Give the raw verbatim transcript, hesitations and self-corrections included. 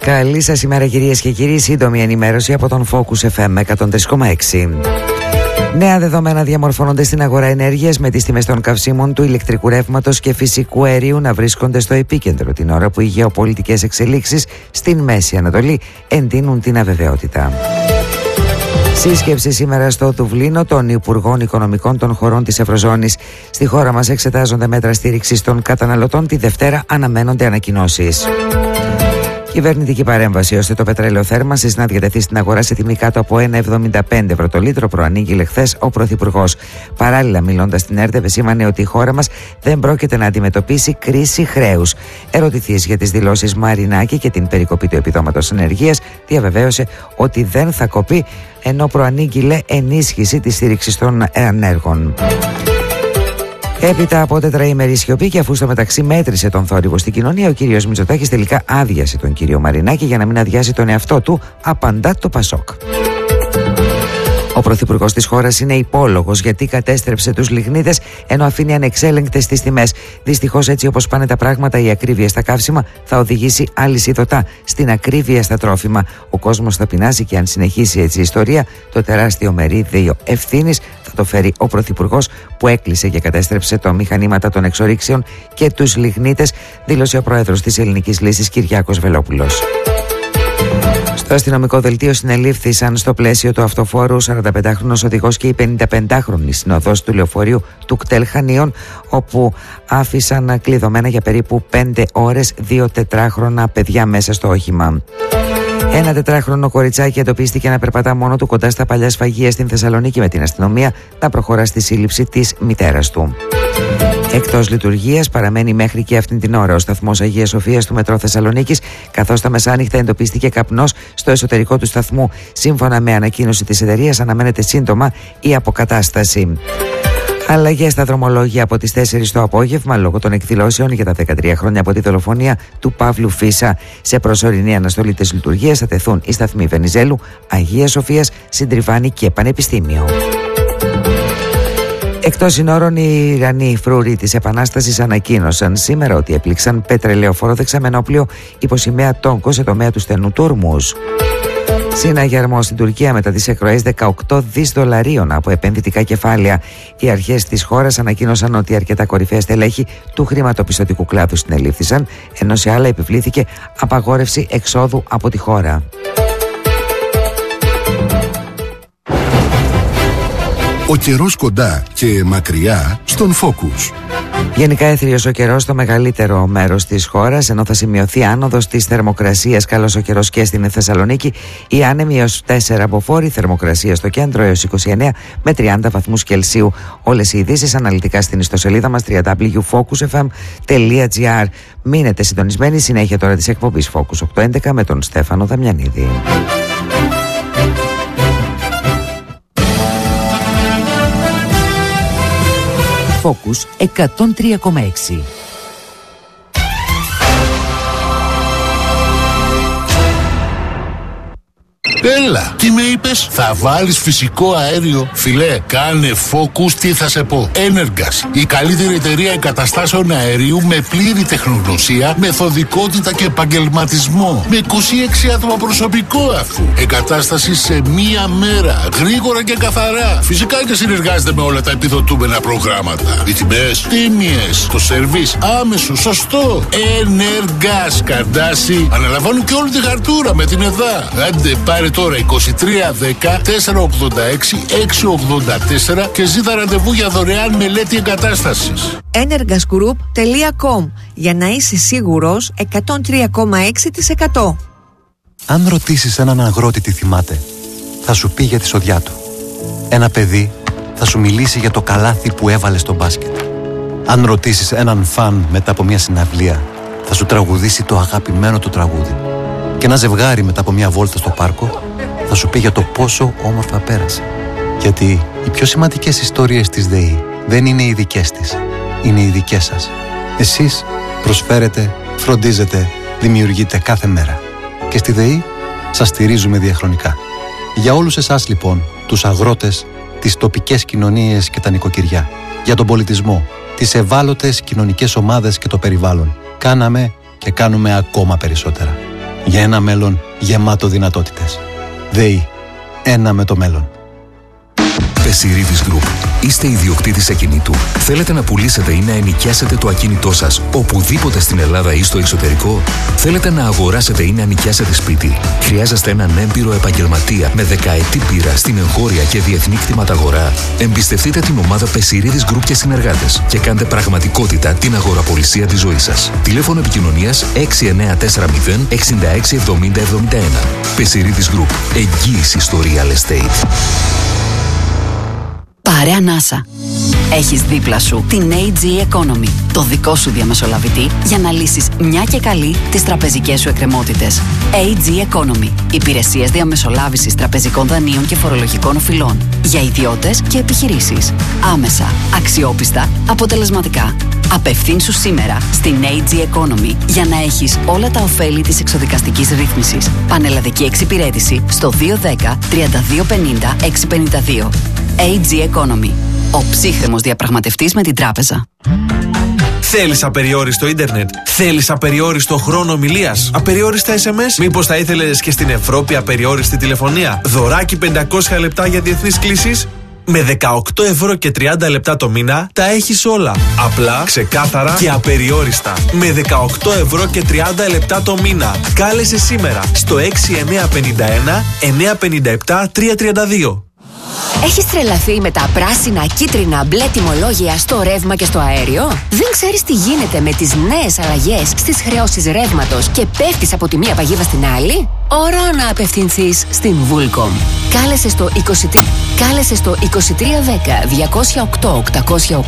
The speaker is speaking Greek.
Καλή σας ημέρα κυρίες και κύριοι, σύντομη ενημέρωση από τον Focus εφ εμ εκατόν τρία κόμμα έξι. Νέα δεδομένα διαμορφώνονται στην αγορά ενέργειας, με τις τιμές των καυσίμων, του ηλεκτρικού ρεύματος και φυσικού αερίου να βρίσκονται στο επίκεντρο, την ώρα που οι γεωπολιτικές εξελίξεις στην Μέση Ανατολή εντείνουν την αβεβαιότητα. Σύσκεψη σήμερα στο Δουβλίνο των Υπουργών Οικονομικών των χωρών της Ευρωζώνης. Στη χώρα μας εξετάζονται μέτρα στήριξης των καταναλωτών. Τη Δευτέρα αναμένονται ανακοινώσεις. Κυβερνητική παρέμβαση ώστε το πετρέλαιο θέρμανσης να διατεθεί στην αγορά σε τιμή κάτω από ένα κόμμα εβδομήντα πέντε ευρώ το λίτρο, προανήγγειλε χθες ο Πρωθυπουργός. Παράλληλα, μιλώντας στην ΕΡΤ, επεσήμανε ότι η χώρα μας δεν πρόκειται να αντιμετωπίσει κρίση χρέους. Ερωτηθείς για τις δηλώσεις Μαρινάκη και την περικοπή του επιδόματος ενεργείας, διαβεβαίωσε ότι δεν θα κοπεί, ενώ προανήγγειλε ενίσχυση της στήριξης των ανέργων. Έπειτα από τετραήμερη σιωπή και αφού στο μεταξύ μέτρησε τον θόρυβο στην κοινωνία, ο κύριος Μητσοτάκης τελικά άδειασε τον κύριο Μαρινάκη για να μην αδειάσει τον εαυτό του, απαντά το Πασόκ. Ο πρωθυπουργός της χώρας είναι υπόλογος γιατί κατέστρεψε τους λιγνίτες ενώ αφήνει ανεξέλεγκτες τις τιμές. Δυστυχώς, έτσι όπως πάνε τα πράγματα, η ακρίβεια στα καύσιμα θα οδηγήσει αλυσιδωτά στην ακρίβεια στα τρόφιμα. Ο κόσμος θα πεινάσει και αν συνεχίσει έτσι η ιστορία, το τεράστιο μερίδιο ευθύνης θα το φέρει ο πρωθυπουργός που έκλεισε και κατέστρεψε τα μηχανήματα των εξορίξεων και τους λιγνίτες, δήλωσε ο πρόεδρος της Ελληνικής Λύσης Κυριάκος Βελόπουλος. Στο αστυνομικό δελτίο συνελήφθησαν στο πλαίσιο του αυτοφόρου ο σαρανταπεντάχρονος οδηγός και η πενηνταπεντάχρονη συνοδός του λεωφορείου του ΚΤΕΛ Χανίων, όπου άφησαν κλειδωμένα για περίπου πέντε ώρες δύο τετράχρονα παιδιά μέσα στο όχημα. Ένα τετράχρονο κοριτσάκι εντοπίστηκε να περπατά μόνο του κοντά στα παλιά σφαγεία στην Θεσσαλονίκη, με την αστυνομία να προχωρά στη σύλληψη της μητέρας του. Εκτός λειτουργίας παραμένει μέχρι και αυτήν την ώρα ο σταθμός Αγίας Σοφίας του Μετρό Θεσσαλονίκης, καθώς τα μεσάνυχτα εντοπίστηκε καπνός στο εσωτερικό του σταθμού. Σύμφωνα με ανακοίνωση της εταιρείας, αναμένεται σύντομα η αποκατάσταση. Αλλαγές στα δρομολόγια από τις τέσσερις το απόγευμα λόγω των εκδηλώσεων για τα δεκατρία χρόνια από τη δολοφονία του Παύλου Φίσα. Σε προσωρινή αναστολή της λειτουργίας θα τεθούν οι σταθμοί Βενιζέλου, Αγίας Σοφίας, Συντριβάνη και Πανεπιστήμιο. Εκτός συνόρων, οι Ιρανοί φρούροι της Επανάστασης ανακοίνωσαν σήμερα ότι έπληξαν πετρελαιοφόρο δεξαμενόπλιο υποσημαία Τόγκο σε τομέα του στενού του Ορμούζ. Συναγερμό στην Τουρκία μετά τις εκροές δεκαοκτώ δισεκατομμύρια δολαρίων από επενδυτικά κεφάλαια. Οι αρχές της χώρας ανακοίνωσαν ότι αρκετά κορυφαία στελέχη του χρηματοπιστωτικού κλάδου συνελήφθησαν, ενώ σε άλλα επιβλήθηκε απαγόρευση εξόδου από τη χώρα. Ο καιρός κοντά και μακριά στον Focus. Γενικά έθριος ο καιρός στο μεγαλύτερο μέρος της χώρας, ενώ θα σημειωθεί άνοδος της θερμοκρασίας. Καλός ο καιρός και στην Θεσσαλονίκη. Η άνεμη έως τέσσερα μποφόρ, θερμοκρασία στο κέντρο έως είκοσι εννέα με τριάντα βαθμούς Κελσίου. Όλες οι ειδήσεις αναλυτικά στην ιστοσελίδα μας double-u double-u double-u τελεία focus f m τελεία g r. Μείνετε συντονισμένοι, συνέχεια τώρα της εκπομπής Focus οκτακόσια έντεκα με τον Στέφανο Δαμιανίδη. Focus εκατόν τρία κόμμα έξι. Έλα, τι με είπες? Θα βάλεις φυσικό αέριο? Φιλέ, κάνε Focus, τι θα σε πω. Energas, η καλύτερη εταιρεία εγκαταστάσεων αερίου με πλήρη τεχνογνωσία, μεθοδικότητα και επαγγελματισμό. Με είκοσι έξι άτομα προσωπικό αφού. Εγκατάσταση σε μία μέρα, γρήγορα και καθαρά. Φυσικά και συνεργάζεται με όλα τα επιδοτούμενα προγράμματα. Οι τιμές τίμιες, το σερβίς άμεσο, σωστό. Energas, Καρντάσι, αναλαμβάνουν και όλη τη χαρτούρα με την ΕΔΑ. Άντε πάρε τώρα είκοσι τρία δέκα τετρακόσια ογδόντα έξι εξακόσια ογδόντα τέσσερα και ζήτα ραντεβού για δωρεάν μελέτη εγκατάστασης. energas group τελεία com, για να είσαι σίγουρος εκατόν τρία κόμμα έξι τοις εκατό. Αν ρωτήσεις έναν αγρότη τι θυμάται, θα σου πει για τη σοδιά του. Ένα παιδί θα σου μιλήσει για το καλάθι που έβαλε στο μπάσκετ. Αν ρωτήσεις έναν φαν μετά από μια συναυλία, θα σου τραγουδήσει το αγαπημένο του τραγούδι. Και ένα ζευγάρι μετά από μια βόλτα στο πάρκο θα σου πει για το πόσο όμορφα πέρασε. Γιατί οι πιο σημαντικές ιστορίες της ΔΕΗ δεν είναι οι δικές της, είναι οι δικές σας. Εσείς προσφέρετε, φροντίζετε, δημιουργείτε κάθε μέρα. Και στη ΔΕΗ σας στηρίζουμε διαχρονικά. Για όλους εσάς λοιπόν, τους αγρότες, τις τοπικές κοινωνίες και τα νοικοκυριά, για τον πολιτισμό, τις ευάλωτες κοινωνικές ομάδες και το περιβάλλον, κάναμε και κάνουμε ακόμα περισσότερα. Για ένα μέλλον γεμάτο δυνατότητες. ΔΕΗ. Ένα με το μέλλον. Πεσιρίδης Group. Είστε ιδιοκτήτης ακινήτου. Θέλετε να πουλήσετε ή να ενοικιάσετε το ακίνητό σας οπουδήποτε στην Ελλάδα ή στο εξωτερικό. Θέλετε να αγοράσετε ή να νοικιάσετε σπίτι. Χρειάζεστε έναν έμπειρο επαγγελματία με δεκαετή πείρα στην εγχώρια και διεθνή κτηματαγορά. Εμπιστευτείτε την ομάδα Πεσιρίδης Group και συνεργάτες και κάντε πραγματικότητα την αγοραπολισία της ζωής σας. Τηλέφωνο επικοινωνίας έξι εννιά τέσσερα μηδέν εξήντα έξι εβδομήντα εβδομήντα ένα. Πεσιρίδης Group. Εγγύηση στο real estate. Παρέα NASA. Έχεις δίπλα σου την έι τζι Economy, το δικό σου διαμεσολαβητή για να λύσεις μια και καλή τις τραπεζικές σου εκκρεμότητες. έι τζι Economy. Υπηρεσίες διαμεσολάβησης τραπεζικών δανείων και φορολογικών οφειλών. Για ιδιώτες και επιχειρήσεις. Άμεσα, αξιόπιστα, αποτελεσματικά. Απευθύνσου σήμερα στην έι τζι Economy για να έχεις όλα τα ωφέλη της εξοδικαστικής ρύθμισης. Πανελλαδική εξυπηρέτηση στο δύο ένα μηδέν τρία δύο πενήντα έξι πενήντα δύο. έι τζι Economy. Ο ψύχρεμος διαπραγματευτής με την τράπεζα. Θέλεις απεριόριστο ίντερνετ? Θέλεις απεριόριστο χρόνο ομιλίας? Απεριόριστα ες εμ ες? Μήπως θα ήθελες και στην Ευρώπη απεριόριστη τηλεφωνία? Δωράκι πεντακόσια λεπτά για διεθνείς κλήσεις? Με δεκαοκτώ ευρώ και τριάντα λεπτά το μήνα τα έχεις όλα. Απλά, ξεκάθαρα και απεριόριστα. Με δεκαοκτώ ευρώ και τριάντα λεπτά το μήνα. Κάλεσε σήμερα στο έξι εννιά πέντε ένα εννιά πέντε επτά τρία τρία δύο. Έχεις τρελαθεί με τα πράσινα, κίτρινα, μπλε τιμολόγια στο ρεύμα και στο αέριο? Δεν ξέρεις τι γίνεται με τις νέες αλλαγές στις χρεώσεις ρεύματος και πέφτεις από τη μία παγίδα στην άλλη? Ώρα να απευθυνθείς στην Vulcom. Κάλεσε στο είκοσι τρία, κάλεσε στο είκοσι τρία δέκα διακόσια οκτώ οκτακόσια οκτώ